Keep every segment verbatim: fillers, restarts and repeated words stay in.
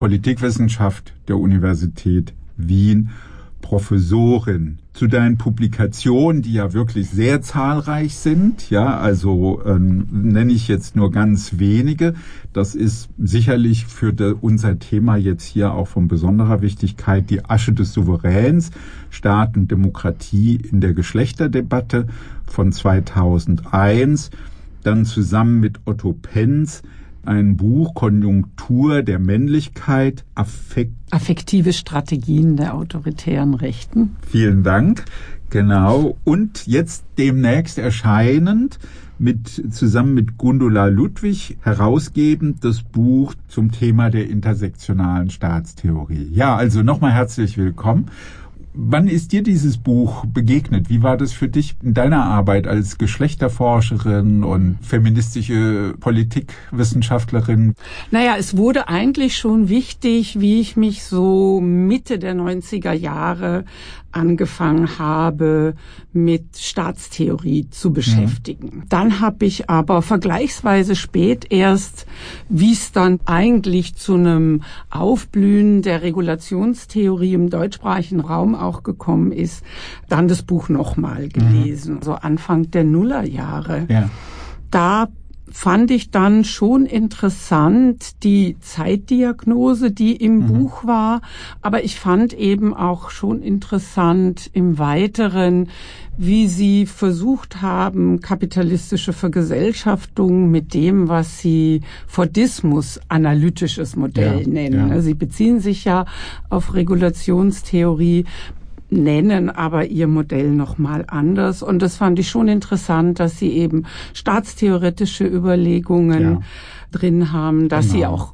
Politikwissenschaft der Universität Wien, Professorin. Zu deinen Publikationen, die ja wirklich sehr zahlreich sind, ja, also ähm, nenne ich jetzt nur ganz wenige. Das ist sicherlich für de, unser Thema jetzt hier auch von besonderer Wichtigkeit: Die Asche des Souveräns, Staat und Demokratie in der Geschlechterdebatte von zweitausendeins. Dann zusammen mit Otto Penz ein Buch, Konjunktur der Männlichkeit, Affekt Affektive Strategien der autoritären Rechten. Vielen Dank, genau. Und jetzt demnächst erscheinend, mit, zusammen mit Gundula Ludwig herausgebend, das Buch zum Thema der intersektionalen Staatstheorie. Ja, also nochmal herzlich willkommen. Wann ist dir dieses Buch begegnet? Wie war das für dich in deiner Arbeit als Geschlechterforscherin und feministische Politikwissenschaftlerin? Naja, es wurde eigentlich schon wichtig, wie ich mich so Mitte der neunziger Jahre angefangen habe, mit Staatstheorie zu beschäftigen. Mhm. Dann habe ich aber vergleichsweise spät erst, wie es dann eigentlich zu einem Aufblühen der Regulationstheorie im deutschsprachigen Raum auch gekommen ist, dann das Buch nochmal gelesen, mhm. so Anfang der Nullerjahre. Ja. Da fand ich dann schon interessant die Zeitdiagnose, die im mhm. Buch war. Aber ich fand eben auch schon interessant im Weiteren, wie sie versucht haben, kapitalistische Vergesellschaftung mit dem, was sie Fordismus, analytisches Modell ja, nennen. Ja. Sie beziehen sich ja auf Regulationstheorie, nennen aber ihr Modell nochmal anders. Und das fand ich schon interessant, dass sie eben staatstheoretische Überlegungen ja. drin haben, dass genau. sie auch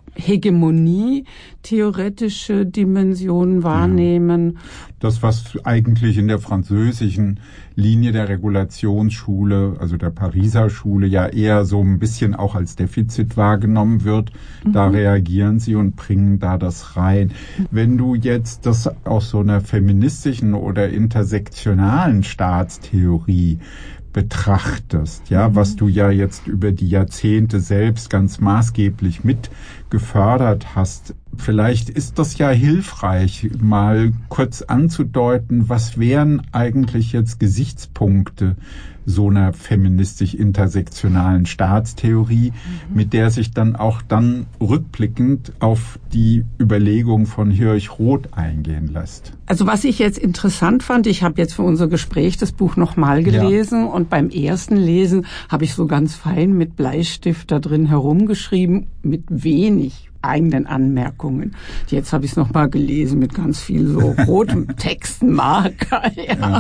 Hegemonie-theoretische Dimensionen wahrnehmen. Ja. Das, was eigentlich in der französischen Linie der Regulationsschule, also der Pariser Schule, ja eher so ein bisschen auch als Defizit wahrgenommen wird, mhm. da reagieren sie und bringen da das rein. Wenn du jetzt das aus so einer feministischen oder intersektionalen Staatstheorie betrachtest, ja, mhm. was du ja jetzt über die Jahrzehnte selbst ganz maßgeblich mit gefördert hast. Vielleicht ist das ja hilfreich, mal kurz anzudeuten, was wären eigentlich jetzt Gesichtspunkte so einer feministisch-intersektionalen Staatstheorie, mhm. mit der sich dann auch dann rückblickend auf die Überlegung von Hirsch Roth eingehen lässt. Also was ich jetzt interessant fand, ich habe jetzt für unser Gespräch das Buch nochmal gelesen ja. und beim ersten Lesen habe ich so ganz fein mit Bleistift da drin herumgeschrieben, mit wenig eigenen Anmerkungen. Jetzt habe ich es nochmal gelesen mit ganz viel so rotem Textenmarker, ja. ja.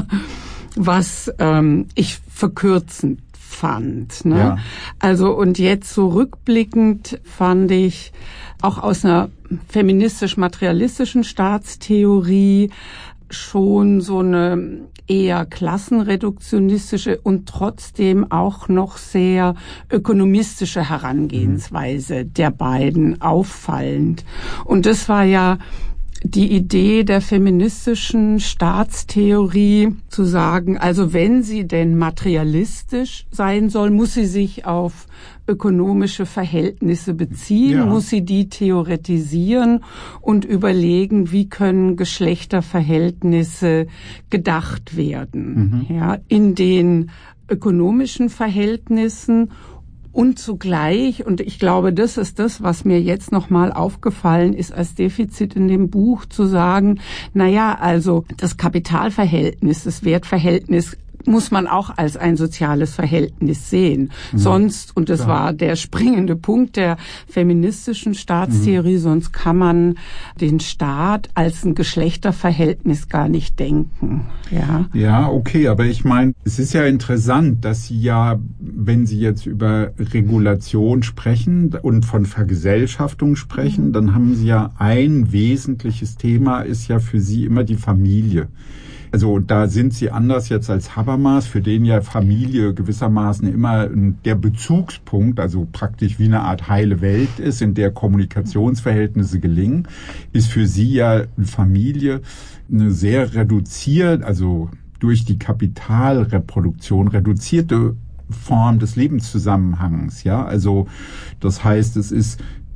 was ähm, ich verkürzend fand. Ne? Ja. Also und jetzt so rückblickend fand ich auch aus einer feministisch-materialistischen Staatstheorie schon so eine eher klassenreduktionistische und trotzdem auch noch sehr ökonomistische Herangehensweise mhm. der beiden auffallend. Und das war ja die Idee der feministischen Staatstheorie, zu sagen, also wenn sie denn materialistisch sein soll, muss sie sich auf ökonomische Verhältnisse beziehen, ja. muss sie die theoretisieren und überlegen, wie können Geschlechterverhältnisse gedacht werden, mhm. ja, in den ökonomischen Verhältnissen. Und zugleich, und ich glaube, das ist das, was mir jetzt nochmal aufgefallen ist als Defizit in dem Buch, zu sagen, na ja, also das Kapitalverhältnis, das Wertverhältnis muss man auch als ein soziales Verhältnis sehen. Mhm. Sonst, und das ja. war der springende Punkt der feministischen Staatstheorie, mhm. sonst kann man den Staat als ein Geschlechterverhältnis gar nicht denken. Ja, ja, okay, aber ich meine, es ist ja interessant, dass Sie ja, wenn Sie jetzt über Regulation sprechen und von Vergesellschaftung sprechen, mhm. dann haben Sie ja ein wesentliches Thema, ist ja für Sie immer die Familie. Also da sind Sie anders jetzt als Habermas, für den ja Familie gewissermaßen immer der Bezugspunkt, also praktisch wie eine Art heile Welt ist, in der Kommunikationsverhältnisse gelingen, ist für Sie ja Familie eine sehr reduziert, also durch die Kapitalreproduktion reduzierte Form des Lebenszusammenhangs. Ja, also das heißt, es ist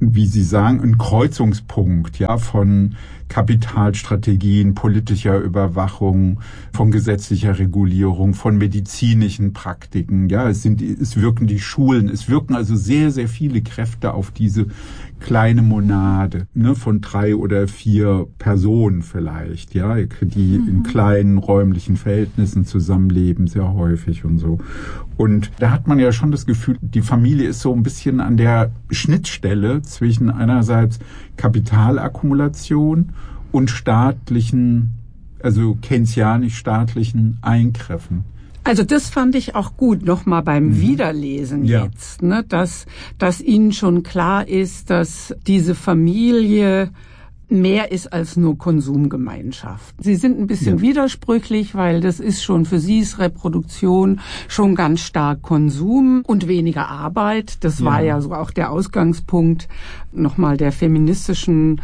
wie Sie sagen, ein Kreuzungspunkt, ja, von Kapitalstrategien, politischer Überwachung, von gesetzlicher Regulierung, von medizinischen Praktiken, ja, es sind, es wirken die Schulen, es wirken also sehr, sehr viele Kräfte auf diese kleine Monade, ne, von drei oder vier Personen vielleicht, ja, die mhm. in kleinen räumlichen Verhältnissen zusammenleben, sehr häufig und so. Und da hat man ja schon das Gefühl, die Familie ist so ein bisschen an der Schnittstelle zwischen einerseits Kapitalakkumulation und staatlichen, also keynesianisch-staatlichen Eingriffen. Also das fand ich auch gut, nochmal beim mhm. Wiederlesen ja. jetzt, ne, dass, dass Ihnen schon klar ist, dass diese Familie mehr ist als nur Konsumgemeinschaft. Sie sind ein bisschen ja. widersprüchlich, weil das ist schon für Sie ist Reproduktion schon ganz stark Konsum und weniger Arbeit. Das ja. war ja so auch der Ausgangspunkt nochmal der feministischen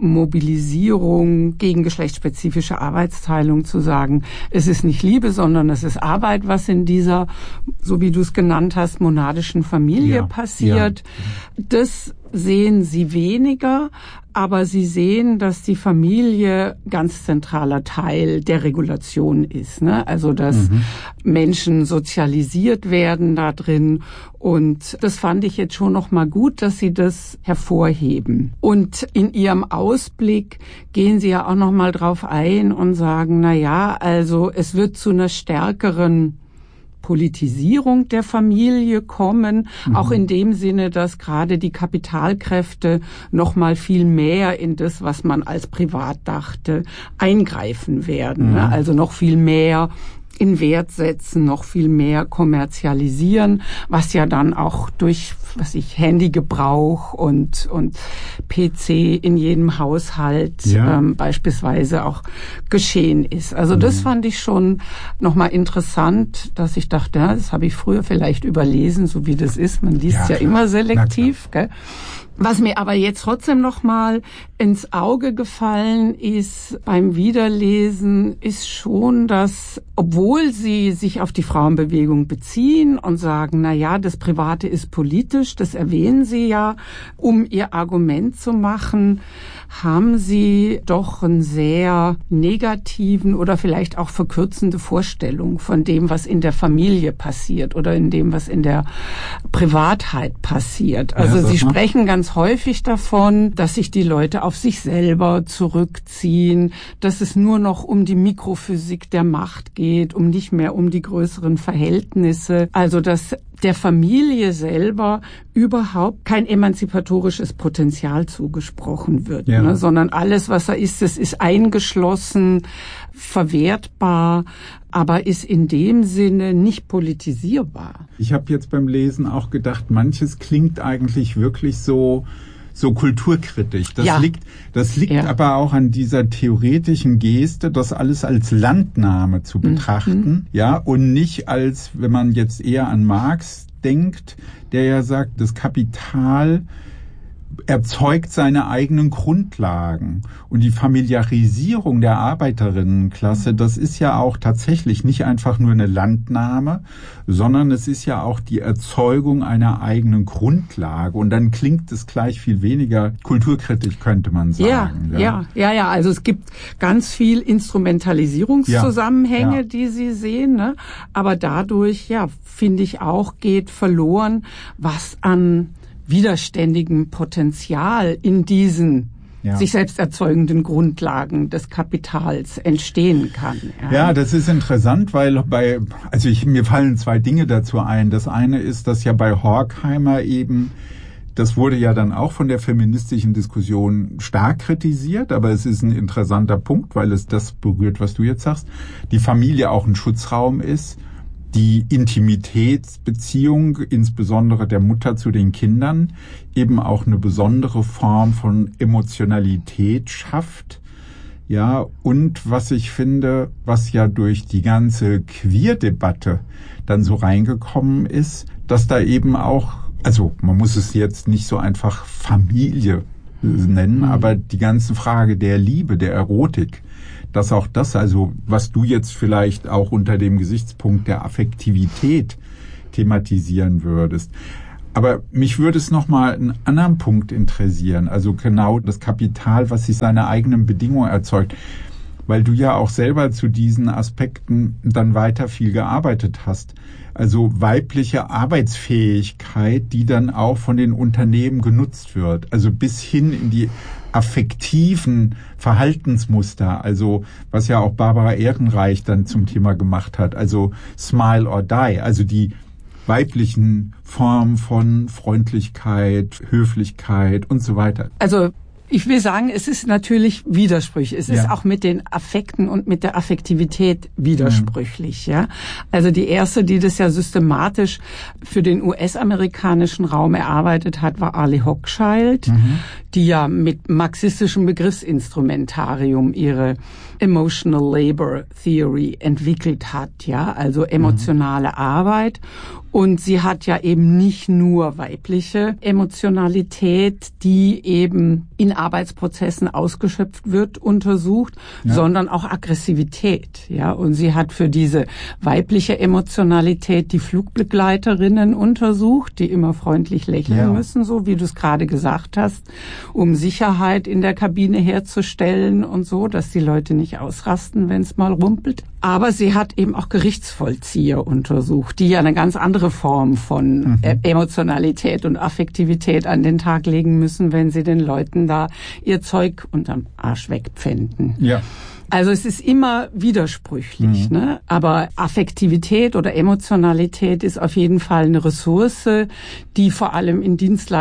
Mobilisierung gegen geschlechtsspezifische Arbeitsteilung, zu sagen, es ist nicht Liebe, sondern es ist Arbeit, was in dieser, so wie du es genannt hast, monadischen Familie ja. passiert. Ja. Das sehen Sie weniger, aber Sie sehen, dass die Familie ganz zentraler Teil der Regulation ist, ne? Also, dass mhm. Menschen sozialisiert werden da drin. Und das fand ich jetzt schon noch mal gut, dass Sie das hervorheben. Und in Ihrem Ausblick gehen Sie ja auch noch mal drauf ein und sagen, na ja, also es wird zu einer stärkeren Politisierung der Familie kommen, mhm. auch in dem Sinne, dass gerade die Kapitalkräfte noch mal viel mehr in das, was man als privat dachte, eingreifen werden. Mhm. Also noch viel mehr in Wert setzen, noch viel mehr kommerzialisieren, was ja dann auch durch, was ich, Handygebrauch und und P C in jedem Haushalt ja. ähm, beispielsweise auch geschehen ist. Also mhm. das fand ich schon nochmal interessant, dass ich dachte, ja, das habe ich früher vielleicht überlesen, so wie das ist. Man liest ja, ja immer selektiv, gell? Was mir aber jetzt trotzdem noch mal ins Auge gefallen ist beim Wiederlesen, ist schon, dass, obwohl Sie sich auf die Frauenbewegung beziehen und sagen, na ja, das Private ist politisch, das erwähnen Sie ja, um Ihr Argument zu machen, haben Sie doch einen sehr negativen oder vielleicht auch verkürzende Vorstellung von dem, was in der Familie passiert oder in dem, was in der Privatheit passiert. Also ja, Sie sprechen ganz häufig davon, dass sich die Leute auf sich selber zurückziehen, dass es nur noch um die Mikrophysik der Macht geht, um nicht mehr um die größeren Verhältnisse. Also dass der Familie selber überhaupt kein emanzipatorisches Potenzial zugesprochen wird, ja. ne, sondern alles, was er ist, das ist eingeschlossen, verwertbar, aber ist in dem Sinne nicht politisierbar. Ich habe jetzt beim Lesen auch gedacht, manches klingt eigentlich wirklich so so kulturkritisch. Das ja. liegt, das liegt ja. aber auch an dieser theoretischen Geste, das alles als Landnahme zu betrachten, mhm. ja, und nicht als, wenn man jetzt eher an Marx denkt, der ja sagt, das Kapital erzeugt seine eigenen Grundlagen. Und die Familiarisierung der Arbeiterinnenklasse, das ist ja auch tatsächlich nicht einfach nur eine Landnahme, sondern es ist ja auch die Erzeugung einer eigenen Grundlage. Und dann klingt es gleich viel weniger kulturkritisch, könnte man sagen. Ja, ja, ja, ja. Also es gibt ganz viel Instrumentalisierungszusammenhänge, ja, ja. die Sie sehen, ne? Aber dadurch, ja, finde ich auch, geht verloren, was an widerständigem Potenzial in diesen ja. sich selbst erzeugenden Grundlagen des Kapitals entstehen kann. Ja. ja, das ist interessant, weil bei, also ich, mir fallen zwei Dinge dazu ein. Das eine ist, dass ja bei Horkheimer eben, das wurde ja dann auch von der feministischen Diskussion stark kritisiert, aber es ist ein interessanter Punkt, weil es das berührt, was du jetzt sagst, die Familie auch ein Schutzraum ist, die Intimitätsbeziehung, insbesondere der Mutter zu den Kindern, eben auch eine besondere Form von Emotionalität schafft. Ja, und was ich finde, was ja durch die ganze Queer-Debatte dann so reingekommen ist, dass da eben auch, also man muss es jetzt nicht so einfach Familie nennen, mhm. aber die ganze Frage der Liebe, der Erotik, dass auch das, also was du jetzt vielleicht auch unter dem Gesichtspunkt der Affektivität thematisieren würdest. Aber mich würde es nochmal einen anderen Punkt interessieren. Also genau das Kapital, was sich seine eigenen Bedingungen erzeugt. Weil du ja auch selber zu diesen Aspekten dann weiter viel gearbeitet hast. Also weibliche Arbeitsfähigkeit, die dann auch von den Unternehmen genutzt wird. Also bis hin in die affektiven Verhaltensmuster. Also was ja auch Barbara Ehrenreich dann zum Thema gemacht hat. Also Smile or Die. Also die weiblichen Formen von Freundlichkeit, Höflichkeit und so weiter. Also ich will sagen, es ist natürlich widersprüchlich. Es ja. ist auch mit den Affekten und mit der Affektivität widersprüchlich. Mhm. Ja, also die erste, die das ja systematisch für den U S-amerikanischen Raum erarbeitet hat, war Arlie Hochschild, mhm. die ja mit marxistischem Begriffsinstrumentarium ihre Emotional Labor Theory entwickelt hat. Ja, also emotionale mhm. Arbeit. Und sie hat ja eben nicht nur weibliche Emotionalität, die eben in Arbeitsprozessen ausgeschöpft wird, untersucht, ja. sondern auch Aggressivität. Ja, und sie hat für diese weibliche Emotionalität die Flugbegleiterinnen untersucht, die immer freundlich lächeln ja. müssen, so wie du es gerade gesagt hast, um Sicherheit in der Kabine herzustellen und so, dass die Leute nicht ausrasten, wenn es mal rumpelt. Aber sie hat eben auch Gerichtsvollzieher untersucht, die ja eine ganz andere Form von mhm. Emotionalität und Affektivität an den Tag legen müssen, wenn sie den Leuten da ihr Zeug unterm Arsch wegpfänden. Ja. Also es ist immer widersprüchlich, mhm. ne? Aber Affektivität oder Emotionalität ist auf jeden Fall eine Ressource, die vor allem in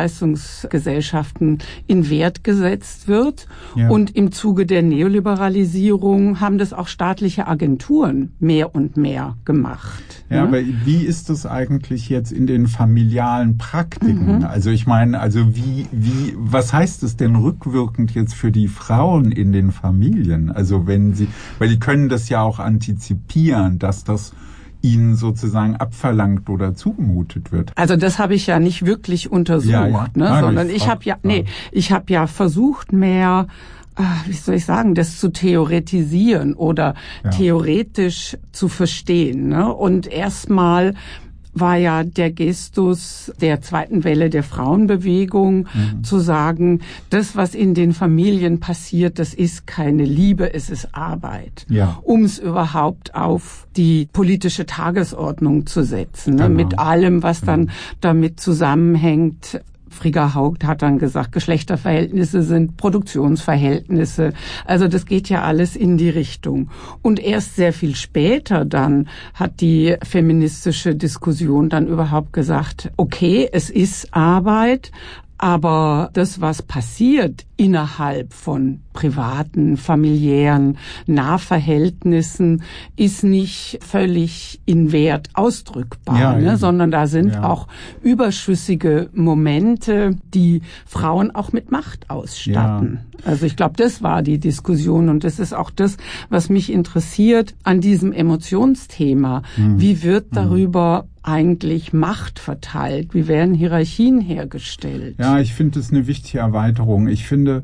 Dienstleistungsgesellschaften in Wert gesetzt wird. Ja. Und im Zuge der Neoliberalisierung haben das auch staatliche Agenturen mehr und mehr gemacht. Ja, ne? Aber wie ist das eigentlich jetzt in den familialen Praktiken? Mhm. Also ich meine, also wie, wie, was heißt es denn rückwirkend jetzt für die Frauen in den Familien? Also wenn sie, weil die können das ja auch antizipieren, dass das ihnen sozusagen abverlangt oder zugemutet wird. Also das habe ich ja nicht wirklich untersucht, ja, ja. ne, ah, sondern ich, ich habe ja, nee, ich habe ja versucht mehr, wie soll ich sagen, das zu theoretisieren oder ja. theoretisch zu verstehen, ne, und erstmal war ja der Gestus der zweiten Welle der Frauenbewegung, mhm. zu sagen, das, was in den Familien passiert, das ist keine Liebe, es ist Arbeit. Ja. Um es überhaupt auf die politische Tagesordnung zu setzen, ne, genau. mit allem, was dann mhm. damit zusammenhängt. Frigga Haupt hat dann gesagt, Geschlechterverhältnisse sind Produktionsverhältnisse. Also das geht ja alles in die Richtung. Und erst sehr viel später dann hat die feministische Diskussion dann überhaupt gesagt, okay, es ist Arbeit, aber das, was passiert innerhalb von privaten, familiären Nahverhältnissen, ist nicht völlig in Wert ausdrückbar, ja, ne? sondern da sind ja. auch überschüssige Momente, die Frauen auch mit Macht ausstatten. Ja. Also ich glaube, das war die Diskussion und das ist auch das, was mich interessiert an diesem Emotionsthema. Hm. Wie wird darüber hm. eigentlich Macht verteilt? Wie werden Hierarchien hergestellt? Ja, ich finde das eine wichtige Erweiterung. Ich finde,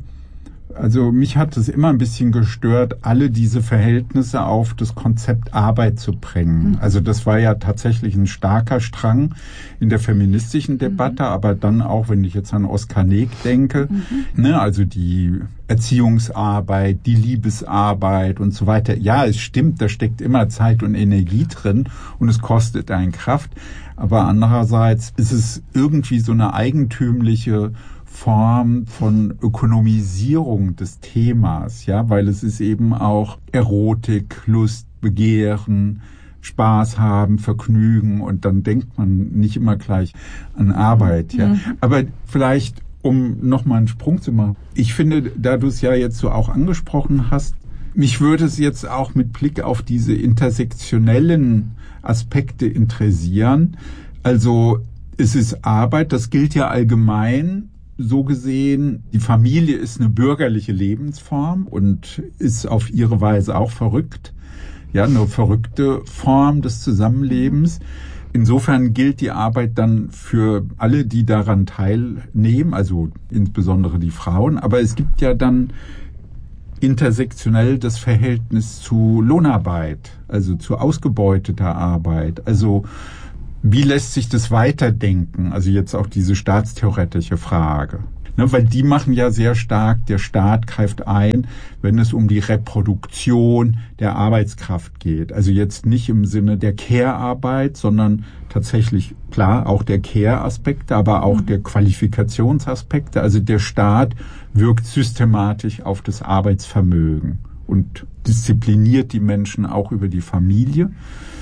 also mich hat es immer ein bisschen gestört, alle diese Verhältnisse auf das Konzept Arbeit zu bringen. Mhm. Also das war ja tatsächlich ein starker Strang in der feministischen Debatte, mhm. aber dann auch, wenn ich jetzt an Oskar Neg denke, mhm. ne, also die Erziehungsarbeit, die Liebesarbeit und so weiter. Ja, es stimmt, da steckt immer Zeit und Energie drin und es kostet einen Kraft. Aber andererseits ist es irgendwie so eine eigentümliche Form von Ökonomisierung des Themas, ja, weil es ist eben auch Erotik, Lust, Begehren, Spaß haben, Vergnügen und dann denkt man nicht immer gleich an Arbeit, ja. Mhm. Aber vielleicht, um nochmal einen Sprung zu machen. Ich finde, da du es ja jetzt so auch angesprochen hast, mich würde es jetzt auch mit Blick auf diese intersektionellen Aspekte interessieren. Also es ist Arbeit, das gilt ja allgemein. So gesehen, die Familie ist eine bürgerliche Lebensform und ist auf ihre Weise auch verrückt. Ja, eine verrückte Form des Zusammenlebens. Insofern gilt die Arbeit dann für alle, die daran teilnehmen, also insbesondere die Frauen. Aber es gibt ja dann intersektionell das Verhältnis zu Lohnarbeit, also zu ausgebeuteter Arbeit. Also wie lässt sich das weiterdenken? Also jetzt auch diese staatstheoretische Frage. Ne, weil die machen ja sehr stark, der Staat greift ein, wenn es um die Reproduktion der Arbeitskraft geht. Also jetzt nicht im Sinne der Care-Arbeit, sondern tatsächlich, klar, auch der Care-Aspekte, aber auch mhm. der Qualifikationsaspekte. Also der Staat wirkt systematisch auf das Arbeitsvermögen und diszipliniert die Menschen auch über die Familie.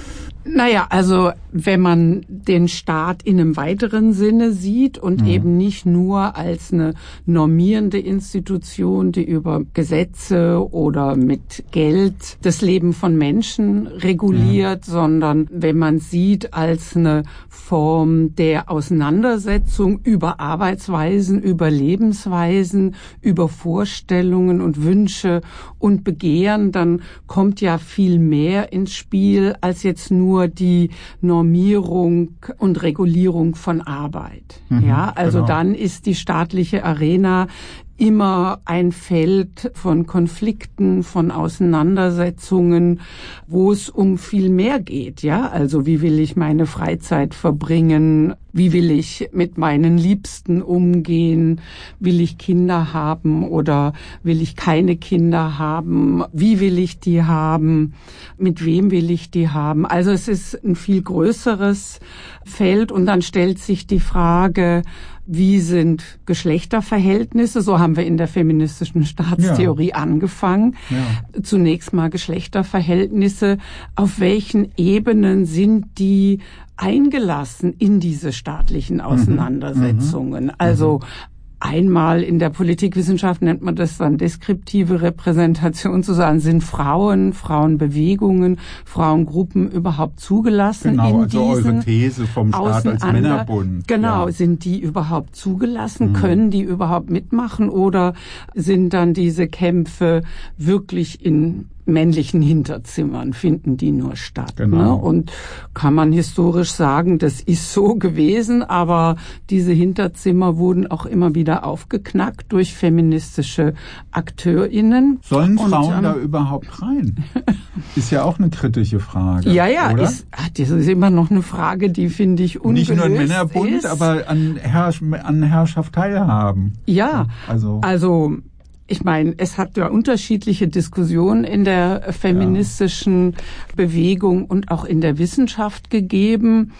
Naja, also wenn man den Staat in einem weiteren Sinne sieht und mhm. eben nicht nur als eine normierende Institution, die über Gesetze oder mit Geld das Leben von Menschen reguliert, mhm. sondern wenn man sieht als eine Form der Auseinandersetzung über Arbeitsweisen, über Lebensweisen, über Vorstellungen und Wünsche und Begehren, dann kommt ja viel mehr ins Spiel als jetzt nur die Normierung und Regulierung von Arbeit. Mhm, ja, also genau. Dann ist die staatliche Arena immer ein Feld von Konflikten, von Auseinandersetzungen, wo es um viel mehr geht, ja? Also wie will ich meine Freizeit verbringen? Wie will ich mit meinen Liebsten umgehen? Will ich Kinder haben oder will ich keine Kinder haben? Wie will ich die haben? Mit wem will ich die haben? Also es ist ein viel größeres Feld und dann stellt sich die Frage, wie sind Geschlechterverhältnisse? So haben wir in der feministischen Staatstheorie ja. angefangen. Ja. Zunächst mal Geschlechterverhältnisse. Auf welchen Ebenen sind die eingelassen in diese staatlichen Auseinandersetzungen? Mhm. Also einmal in der Politikwissenschaft nennt man das dann deskriptive Repräsentation, zu sagen, sind Frauen, Frauenbewegungen, Frauengruppen überhaupt zugelassen genau, in also diesen eure These vom Staat als Männerbund. Genau, ja. sind die überhaupt zugelassen? Mhm. Können die überhaupt mitmachen? Oder sind dann diese Kämpfe wirklich in männlichen Hinterzimmern, finden die nur statt. Genau. Ne? Und kann man historisch sagen, das ist so gewesen, aber diese Hinterzimmer wurden auch immer wieder aufgeknackt durch feministische AkteurInnen. Sollen Und, Frauen ähm, da überhaupt rein? Ist ja auch eine kritische Frage. Ja, ja, oder? Ist, ach, das ist immer noch eine Frage, die, finde ich, ungelöst Nicht nur ein Männerbund, ist. aber an, Herrsch- an Herrschaft teilhaben. Ja, also... also ich meine, es hat ja unterschiedliche Diskussionen in der feministischen ja. Bewegung und auch in der Wissenschaft gegeben.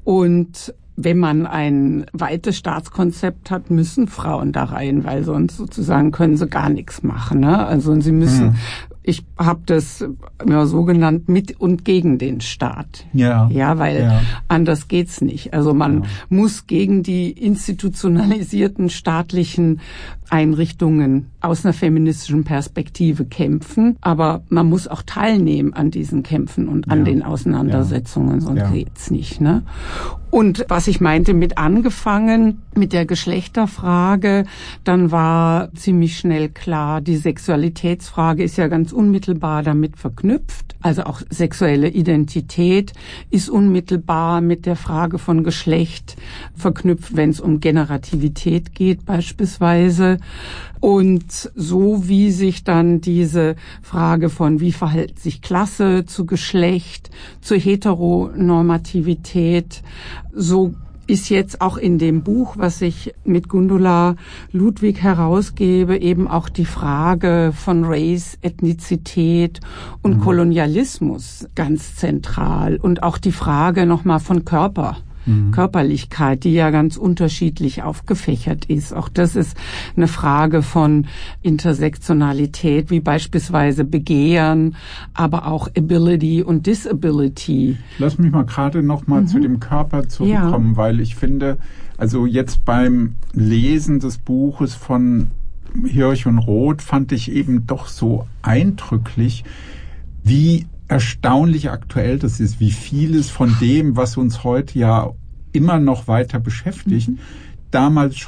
Und wenn man ein weites Staatskonzept hat, müssen Frauen da rein, weil sonst sozusagen können sie gar nichts machen. Ne? Also sie müssen... Hm. Ich habe das ja, so genannt mit und gegen den Staat. Ja. Ja, weil ja. anders geht's nicht. Also man ja. muss gegen die institutionalisierten staatlichen Einrichtungen aus einer feministischen Perspektive kämpfen, aber man muss auch teilnehmen an diesen Kämpfen und an ja. den Auseinandersetzungen, sonst ja. geht's nicht. Ne? Und was ich meinte mit angefangen, mit der Geschlechterfrage, dann war ziemlich schnell klar, die Sexualitätsfrage ist ja ganz unmittelbar damit verknüpft. Also auch sexuelle Identität ist unmittelbar mit der Frage von Geschlecht verknüpft, wenn es um Generativität geht beispielsweise. Und so wie sich dann diese Frage von, wie verhält sich Klasse zu Geschlecht, zur Heteronormativität, so ist jetzt auch in dem Buch, was ich mit Gundula Ludwig herausgebe, eben auch die Frage von Race, Ethnizität und mhm. Kolonialismus ganz zentral und auch die Frage nochmal von Körper. Mhm. Körperlichkeit, die ja ganz unterschiedlich aufgefächert ist. Auch das ist eine Frage von Intersektionalität, wie beispielsweise Begehren, aber auch Ability und Disability. Lass mich mal gerade noch mal mhm. zu dem Körper zurückkommen, ja. weil ich finde, also jetzt beim Lesen des Buches von Hirsch und Roth fand ich eben doch so eindrücklich, wie erstaunlich aktuell das ist, wie vieles von dem, was uns heute ja immer noch weiter beschäftigt, mhm. damals schon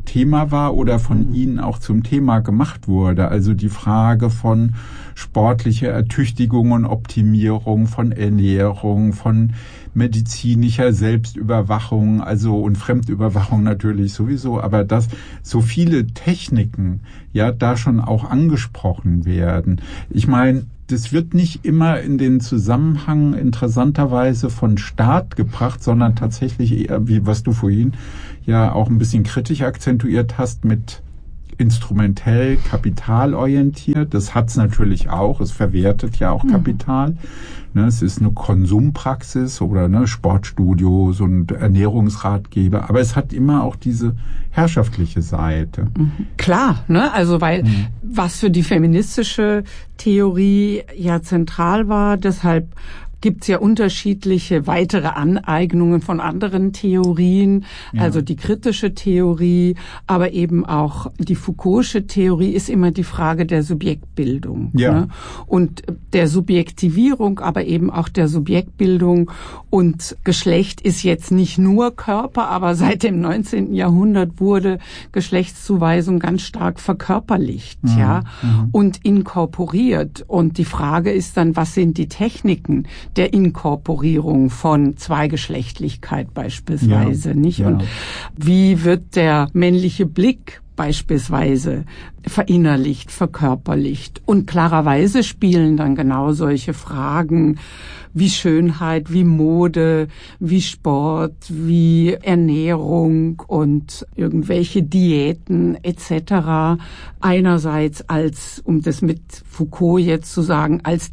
Thema war oder von mhm. Ihnen auch zum Thema gemacht wurde. Also die Frage von sportlicher Ertüchtigung und Optimierung, von Ernährung, von medizinischer Selbstüberwachung, also und Fremdüberwachung natürlich sowieso, aber dass so viele Techniken ja da schon auch angesprochen werden. Ich meine, das wird nicht immer in den Zusammenhang interessanterweise von Staat gebracht, sondern tatsächlich eher, wie was du vorhin ja auch ein bisschen kritisch akzentuiert hast, mit instrumentell, kapitalorientiert. Das hat's natürlich auch. Es verwertet ja auch mhm. Kapital. Ne, es ist eine Konsumpraxis oder ne, Sportstudios und Ernährungsratgeber. Aber es hat immer auch diese herrschaftliche Seite. Mhm. Klar, ne? Also weil mhm. was für die feministische Theorie ja zentral war, deshalb gibt's ja unterschiedliche weitere Aneignungen von anderen Theorien, ja. Also die kritische Theorie, aber eben auch die Foucault'sche Theorie ist immer die Frage der Subjektbildung. Ja. Ne? Und der Subjektivierung, aber eben auch der Subjektbildung. Und Geschlecht ist jetzt nicht nur Körper, aber seit dem neunzehnten Jahrhundert wurde Geschlechtszuweisung ganz stark verkörperlicht, mhm. ja, mhm. und inkorporiert. Und die Frage ist dann, was sind die Techniken der Inkorporierung von Zweigeschlechtlichkeit beispielsweise, ja, nicht? Ja. Und wie wird der männliche Blick beispielsweise verinnerlicht, verkörperlicht? Und klarerweise spielen dann genau solche Fragen wie Schönheit, wie Mode, wie Sport, wie Ernährung und irgendwelche Diäten et cetera einerseits als, um das mit Foucault jetzt zu sagen, als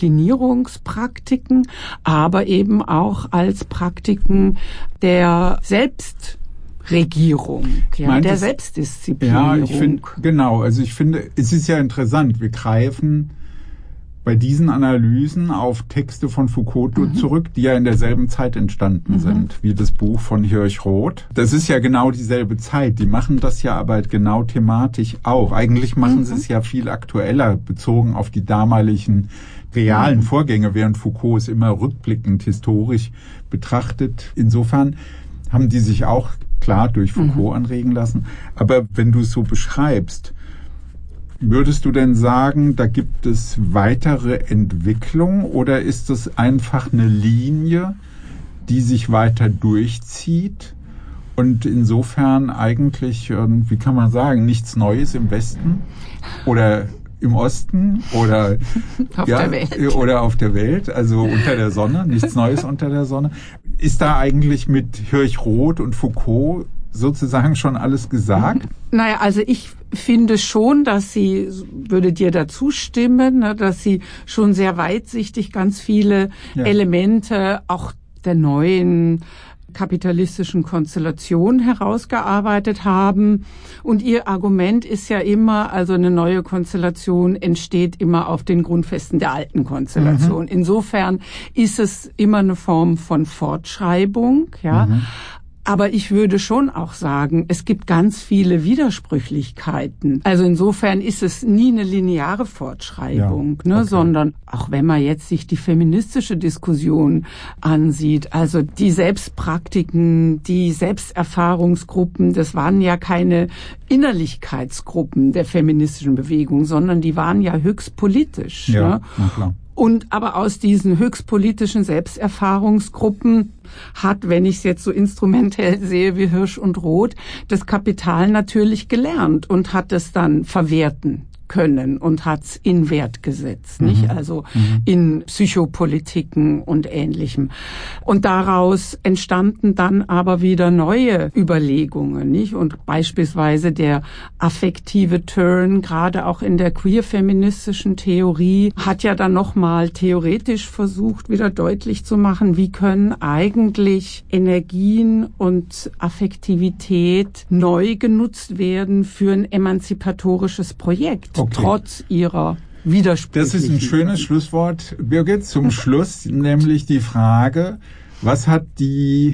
Disziplinierungspraktiken, aber eben auch als Praktiken der Selbstregierung, ja, meine, der das, Selbstdisziplinierung. Ja, ich finde, genau, also ich finde, es ist ja interessant, wir greifen bei diesen Analysen auf Texte von Foucault mhm. zurück, die ja in derselben Zeit entstanden mhm. sind, wie das Buch von Hirsch-Roth. Das ist ja genau dieselbe Zeit. Die machen das ja aber genau thematisch auch. Eigentlich machen mhm. sie es ja viel aktueller, bezogen auf die damaligen realen mhm. Vorgänge, während Foucault es immer rückblickend historisch betrachtet. Insofern haben die sich auch klar durch Foucault mhm. anregen lassen. Aber wenn du es so beschreibst, würdest du denn sagen, da gibt es weitere Entwicklung oder ist es einfach eine Linie, die sich weiter durchzieht und insofern eigentlich, wie kann man sagen, nichts Neues im Westen oder im Osten oder auf ja, der Welt. Oder auf der Welt, also unter der Sonne, nichts Neues unter der Sonne. Ist da eigentlich mit Hirsch-Roth und Foucault sozusagen schon alles gesagt? Naja, also ich finde schon, dass sie, würde dir dazu stimmen, ne, dass sie schon sehr weitsichtig ganz viele ja. Elemente auch der neuen kapitalistischen Konstellation herausgearbeitet haben. Und ihr Argument ist ja immer, also eine neue Konstellation entsteht immer auf den Grundfesten der alten Konstellation. Mhm. Insofern ist es immer eine Form von Fortschreibung, ja. Mhm. Aber ich würde schon auch sagen, es gibt ganz viele Widersprüchlichkeiten. Also insofern ist es nie eine lineare Fortschreibung, ja, ne, okay. sondern auch wenn man jetzt sich die feministische Diskussion ansieht, also die Selbstpraktiken, die Selbsterfahrungsgruppen, das waren ja keine Innerlichkeitsgruppen der feministischen Bewegung, sondern die waren ja höchst politisch. Ja, ne? na klar. Und aber aus diesen höchstpolitischen Selbsterfahrungsgruppen hat, wenn ich es jetzt so instrumentell sehe wie Hirsch und Roth, das Kapital natürlich gelernt und hat es dann verwerten können und hat's in Wert gesetzt, nicht? Mhm. Also mhm. in Psychopolitiken und Ähnlichem. Und daraus entstanden dann aber wieder neue Überlegungen, nicht? Und beispielsweise der affektive Turn, gerade auch in der queer-feministischen Theorie, hat ja dann nochmal theoretisch versucht, wieder deutlich zu machen, wie können eigentlich Energien und Affektivität neu genutzt werden für ein emanzipatorisches Projekt. Okay. Trotz ihrer Widersprüche. Das ist ein schönes Schlusswort, Birgit, zum Schluss, nämlich die Frage, was hat die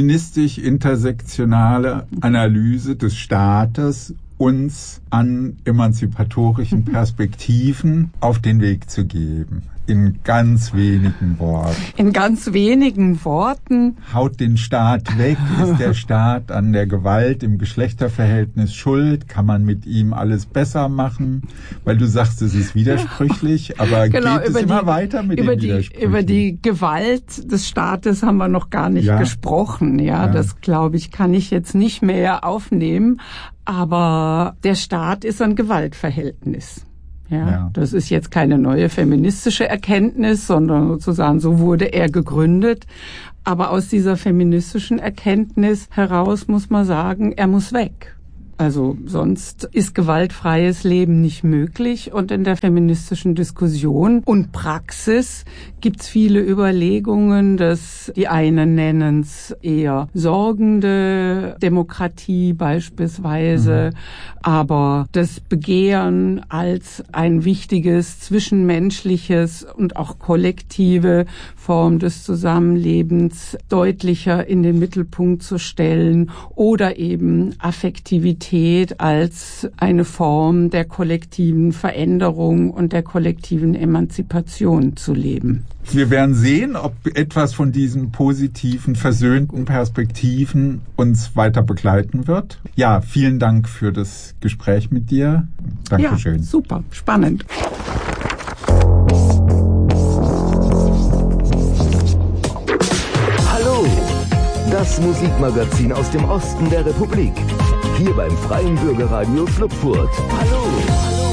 feministisch-intersektionale Analyse des Staates uns an emanzipatorischen Perspektiven auf den Weg zu geben? In ganz wenigen Worten. In ganz wenigen Worten. Haut den Staat weg. Ist der Staat an der Gewalt im Geschlechterverhältnis schuld? Kann man mit ihm alles besser machen? Weil du sagst, es ist widersprüchlich, aber genau, geht es die, immer weiter mit über den die, Widersprüchen? Über die Gewalt des Staates haben wir noch gar nicht ja. gesprochen. Ja, ja. Das, glaube ich, kann ich jetzt nicht mehr aufnehmen. Aber der Staat ist ein Gewaltverhältnis. Ja, ja, das ist jetzt keine neue feministische Erkenntnis, sondern sozusagen so wurde er gegründet. Aber aus dieser feministischen Erkenntnis heraus muss man sagen, er muss weg. Also sonst ist gewaltfreies Leben nicht möglich. Und in der feministischen Diskussion und Praxis gibt's viele Überlegungen, dass die einen nennen es eher sorgende Demokratie beispielsweise, mhm. aber das Begehren als ein wichtiges zwischenmenschliches und auch kollektive Form des Zusammenlebens deutlicher in den Mittelpunkt zu stellen oder eben Affektivität als eine Form der kollektiven Veränderung und der kollektiven Emanzipation zu leben. Wir werden sehen, ob etwas von diesen positiven, versöhnten Perspektiven uns weiter begleiten wird. Ja, vielen Dank für das Gespräch mit dir. Dankeschön. Ja, super, spannend. Hallo, das Musikmagazin aus dem Osten der Republik. Hier beim Freien Bürgerradio Schluppfurt. Hallo, hallo.